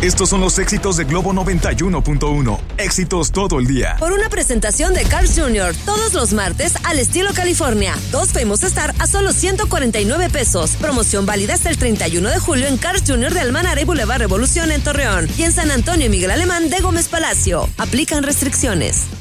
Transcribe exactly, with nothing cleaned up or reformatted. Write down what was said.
Estos son los éxitos de Globo noventa y uno punto uno. Éxitos todo el día. Por una presentación de Cars junior todos los martes al estilo California. Dos Famous Star a solo ciento cuarenta y nueve pesos. Promoción válida hasta el treinta y uno de julio en Cars junior de Almanara y Boulevard Revolución en Torreón. Y en San Antonio y Miguel Alemán de Gómez Palacio. Aplican restricciones.